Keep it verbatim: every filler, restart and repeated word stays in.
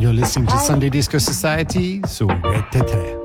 You're listening to Sunday Disco Society su Rete tre.